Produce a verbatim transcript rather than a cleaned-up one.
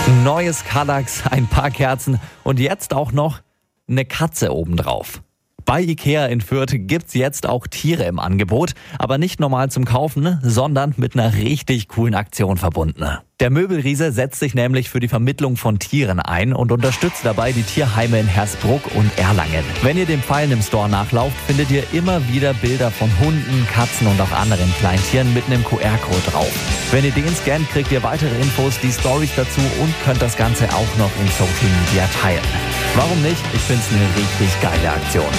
Neues Kallax, ein paar Kerzen und jetzt auch noch eine Katze obendrauf. Bei Ikea in Fürth gibt's jetzt auch Tiere im Angebot, aber nicht normal zum Kaufen, sondern mit einer richtig coolen Aktion verbunden. Der Möbelriese setzt sich nämlich für die Vermittlung von Tieren ein und unterstützt dabei die Tierheime in Hersbruck und Erlangen. Wenn ihr dem Pfeilen im Store nachlauft, findet ihr immer wieder Bilder von Hunden, Katzen und auch anderen Kleintieren mit einem Q R-Code drauf. Wenn ihr den scannt, kriegt ihr weitere Infos, die Storys dazu und könnt das Ganze auch noch in Social Media teilen. Warum nicht? Ich find's eine richtig geile Aktion.